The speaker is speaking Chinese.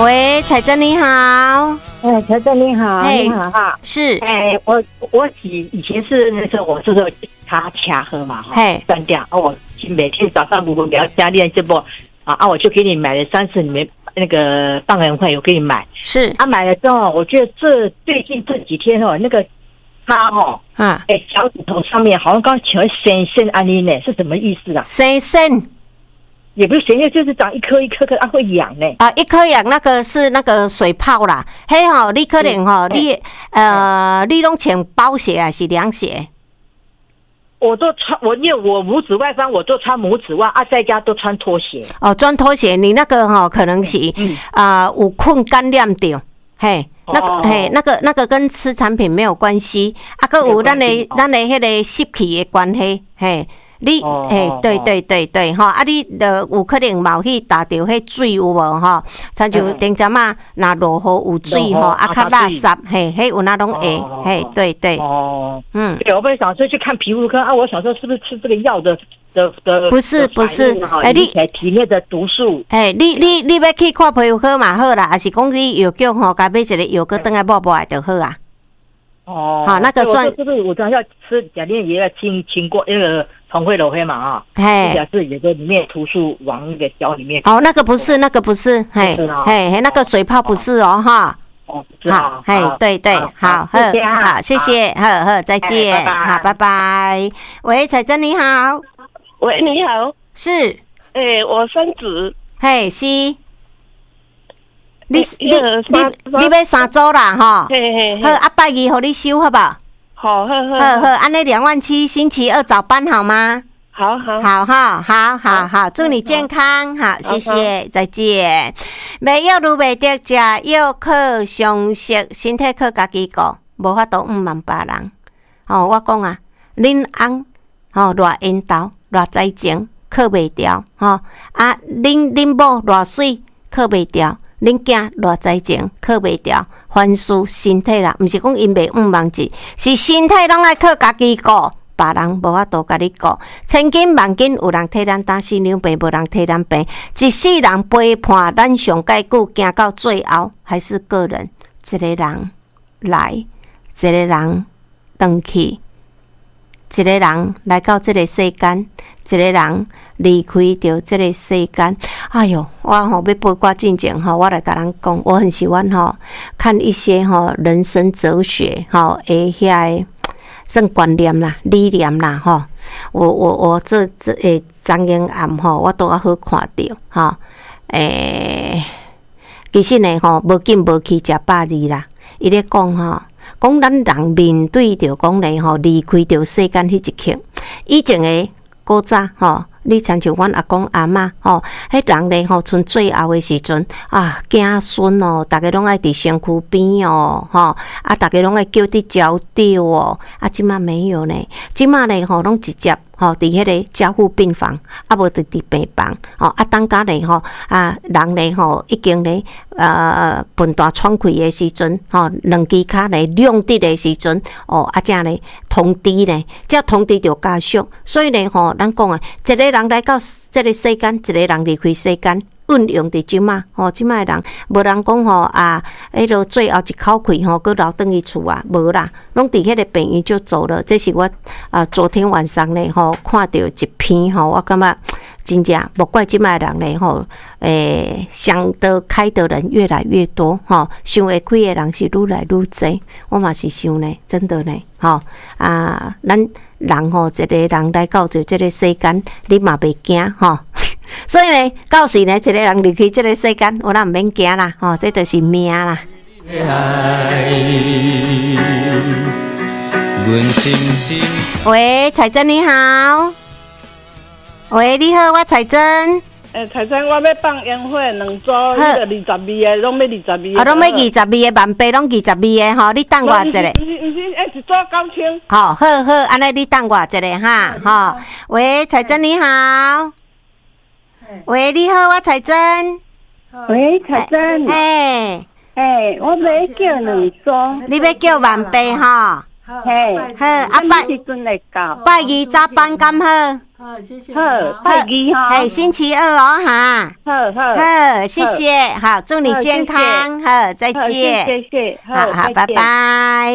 喂，彩珍你好。 彩珍你好，你好哈。 是。 我以前是那时候我是他掐喝嘛哈，断掉啊，我每天早上如果你要加练这波我就给你买了3次，你们那个放人会我给你买。 是买了之后，我觉得最近这几天那个他脚趾头上面好像刚请问生生安利呢，是什么意思啊？ 生生也不是生生，就是长一颗一颗颗会痒呢。 一颗痒那个是那个水泡啦，嘿你可能你拢穿包鞋还是凉鞋？ 我都穿，因为我拇指外翻，我都穿拇指袜在家都穿拖鞋。 穿拖鞋，你那个可能是有困感染到，嘿，那个跟吃产品没有关系，还有咱的迄个湿气的关系，嘿。你对，你就有可能冇去打到迄水有无吼？像就顶阵嘛，若落雨有水吼，较垃圾，迄有那种对。 对，我本来想说去看皮肤科我想说是不是吃这个药的， 不是， 你体内的毒素， 你要去看皮肤科嘛好啦，还是讲你药局该买一个药搁等下抹就好啊。好，那个算是不是我刚要吃假链也要清过那个重会楼黑嘛表示有个里面毒素往那个脚里面。 那个不是，那个水泡不是哈。好，对，好，谢谢，好，再见，好，拜拜。喂，彩珍你好。 喂，你好。 是。 我孙子。 是。你要3周啦哈，好，拜二给你收好不好？ 好， 安尼27000，星期2早班好吗？ 好， 祝你健康，好，谢谢，再见。没药如袂得食药靠常识，身体靠家己顾，无法度问别人。我讲啊，恁翁偌缘投，偌栽情，靠袂掉恁某偌水，靠袂掉。恁囝偌栽情，靠袂掉，凡事身体啦，毋是讲因袂忙志，是身体拢爱靠家己顾，别人无法度甲你顾。千金万金有人替咱担心两病，无人替咱病。一世人陪伴咱上介久，行到最后还是个人。一个人来，一个人转去，一个人来到这个世间，一个人离开掉这个世间。哎哟，我要八卦进前我来跟人讲，我很喜欢看一些人生哲学遐算观念啦、理念啦我这张英暗我都好看到其实呢无紧无去食百二啦。伊咧讲讲咱人面对着讲咧离开着世间迄一刻，以前的古早你亲像阮阿公阿嬷迄人咧剩最后的时阵子孙逐个拢爱伫身躯边逐个拢爱叫你招吊即马没有呢，即马咧拢直接伫迄个加护病房无伫病房当家咧人咧已经咧粪大喘气的时阵两支骹咧两滴的时阵才咧通知咧，才通知着家属。所以咧咱讲一个人来到这个世间，一个人离开世间，运用伫即马即马人无人讲迄落最后一口气搁留转去厝无啦，拢伫迄个病院就走了。这是我昨天晚上咧看到一篇我感觉真正莫怪即马人咧想得开的人越来越多想会开的人是愈来愈济。我嘛是想呢，真的呢咱人一个人来到这个世间，你嘛袂惊所以呢，到时呢，一个人离开这个世间，我咱毋免惊啦这就是命啦。喂，彩珍你好。喂，你好，我彩珍。 彩珍，我要放烟火2组，迄个22个，拢要22个。 拢要22个，万八拢22个你等我一下。 不是，一组9000。 好，安尼你等我一下喂，彩珍你好。喂，你好，我彩珍。 喂，彩珍。 我要叫2组。 你要叫万八嘿， 好，啊拜时阵来到， 拜二早班敢好？ 好，谢谢。 好，拜二哈， 嘿，星期二哦哈。 好， 谢谢，好，祝你健康，好，再见， 谢谢， 好，拜拜。